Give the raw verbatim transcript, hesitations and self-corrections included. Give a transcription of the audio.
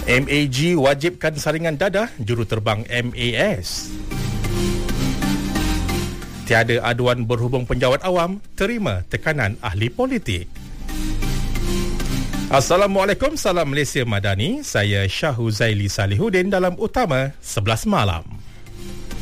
M A G wajibkan saringan dadah juruterbang M A S. Tiada aduan berhubung penjawat awam, terima tekanan ahli politik. Assalamualaikum, salam Malaysia Madani. Saya Syahu Zaili Salihuddin dalam Utama sebelas Malam.